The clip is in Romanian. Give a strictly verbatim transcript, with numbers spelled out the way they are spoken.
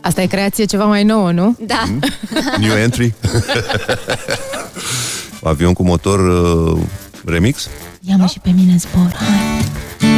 Asta e creație ceva mai nouă, nu? Da. Mm? New entry. Avion cu motor uh, remix? Ia-mă și pe mine zbor, hai.